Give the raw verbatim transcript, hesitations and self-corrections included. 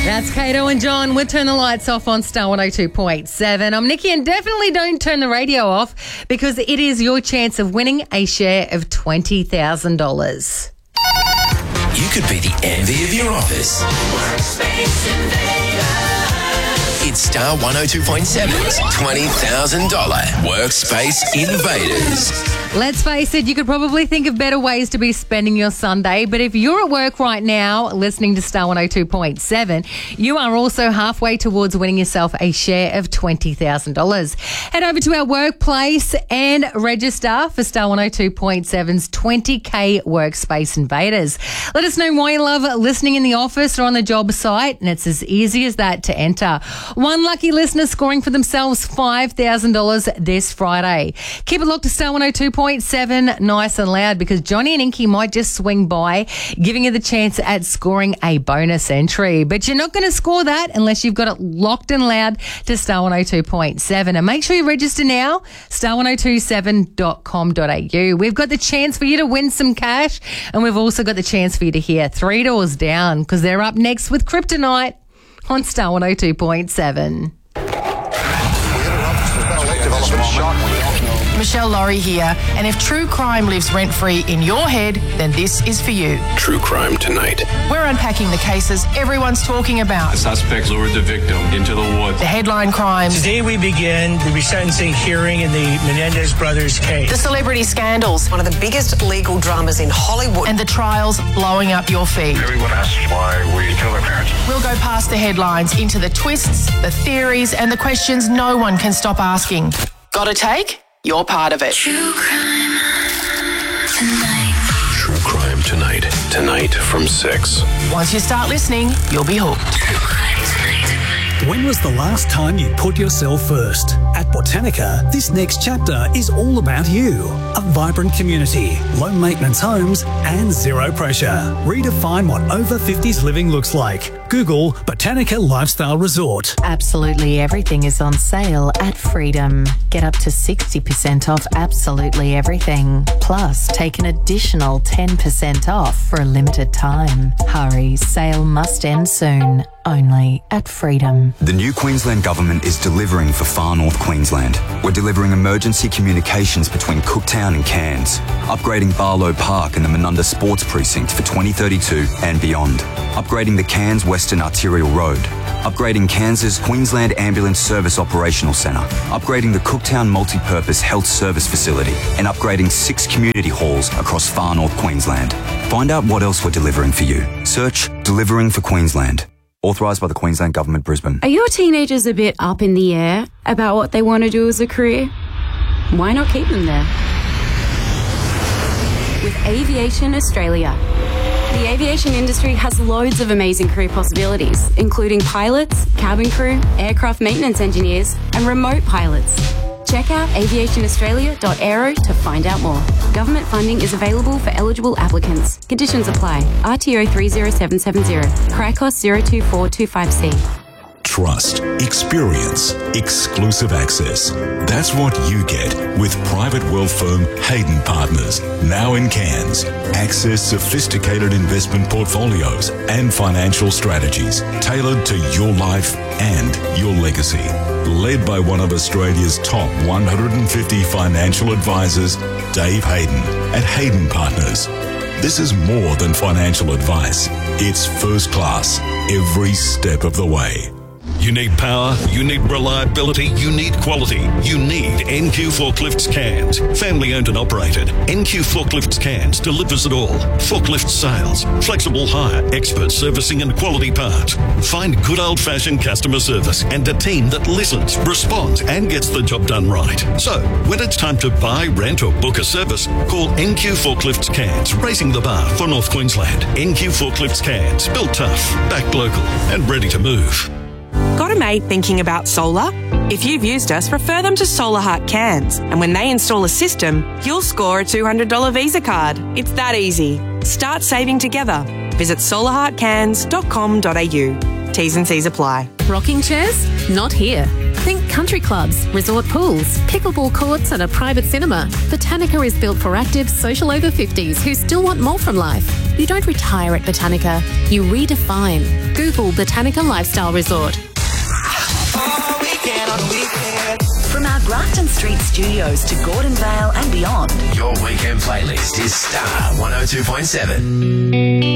That's Kato and John. We'll turn the lights off on Star one oh two point seven. I'm Nikki, and definitely don't turn the radio off because it is your chance of winning a share of twenty thousand dollars. You could be the envy of your office. It's Star one oh two point seven's twenty thousand dollars Workspace Invaders. Let's face it, you could probably think of better ways to be spending your Sunday, but if you're at work right now listening to Star one oh two point seven, you are also halfway towards winning yourself a share of twenty thousand dollars. Head over to our workplace and register for Star one oh two point seven's twenty K Workspace Invaders. Let us know why you love listening in the office or on the job site, and it's as easy as that to enter. One lucky listener scoring for themselves five thousand dollars this Friday. Keep it locked to Star one oh two point seven nice and loud, because Johnny and Inky might just swing by, giving you the chance at scoring a bonus entry. But you're not going to score that unless you've got it locked and loud to Star one oh two point seven. And make sure you register now, star one oh two seven dot com dot a u. We've got the chance for you to win some cash, and we've also got the chance for you to hear Three Doors Down, because they're up next with Kryptonite on Star one oh two point seven. Michelle Laurie here, and if true crime lives rent-free in your head, then this is for you. True Crime Tonight. We're unpacking the cases everyone's talking about. The suspect lured the victim into the woods. The headline crimes. Today we begin the resentencing hearing in the Menendez brothers case. The celebrity scandals. One of the biggest legal dramas in Hollywood. And the trials blowing up your feed. Everyone asks why we kill their parents. We'll go past the headlines into the twists, the theories, and the questions no one can stop asking. Got a take? You're part of it. True Crime Tonight. True Crime Tonight. Tonight from six. Once you start listening, you'll be hooked. True Crime Tonight. When was the last time you put yourself first? At Botanica, this next chapter is all about you. A vibrant community, low maintenance homes, and zero pressure. Redefine what over fifties living looks like. Google Botanica Lifestyle Resort. Absolutely everything is on sale at Freedom. Get up to sixty percent off absolutely everything. Plus, take an additional ten percent off for a limited time. Hurry, sale must end soon. Only at Freedom. The new Queensland Government is delivering for Far North Queensland. We're delivering emergency communications between Cooktown and Cairns, upgrading Barlow Park and the Menunda Sports Precinct for twenty thirty-two and beyond, upgrading the Cairns Western Arterial Road, upgrading Cairns' Queensland Ambulance Service Operational Centre, upgrading the Cooktown Multi-Purpose Health Service Facility, and upgrading six community halls across Far North Queensland. Find out what else we're delivering for you. Search Delivering for Queensland. Authorised by the Queensland Government, Brisbane. Are your teenagers a bit up in the air about what they want to do as a career? Why not keep them there? With Aviation Australia. The aviation industry has loads of amazing career possibilities, including pilots, cabin crew, aircraft maintenance engineers, and remote pilots. Check out aviation australia dot aero to find out more. Government funding is available for eligible applicants. Conditions apply. R T O three zero seven seven zero. Cricos zero two four two five C. Trust, experience, exclusive access. That's what you get with private wealth firm Hayden Partners, now in Cairns. Access sophisticated investment portfolios and financial strategies tailored to your life and your legacy. Led by one of Australia's top one hundred fifty financial advisors, Dave Hayden at Hayden Partners. This is more than financial advice. It's first class every step of the way. You need power, you need reliability, you need quality. You need N Q Forklifts Cairns. Family owned and operated. N Q Forklifts Cairns delivers it all. Forklift sales, flexible hire, expert servicing and quality parts. Find good old fashioned customer service and a team that listens, responds and gets the job done right. So, when it's time to buy, rent or book a service, call N Q Forklifts Cairns, raising the bar for North Queensland. N Q Forklifts Cairns, built tough, backed local and ready to move. Got a mate thinking about solar? If you've used us, refer them to Solar Heart Cairns, and when they install a system, you'll score a two hundred dollars Visa card. It's that easy. Start saving together. Visit solar heart cairns dot com dot a u. T's and C's apply. Rocking chairs? Not here. Think country clubs, resort pools, pickleball courts and a private cinema. Botanica is built for active, social over fifties who still want more from life. You don't retire at Botanica, you redefine. Google Botanica Lifestyle Resort. From our Grafton Street studios to Gordonvale and beyond. Your weekend playlist is Star one oh two point seven.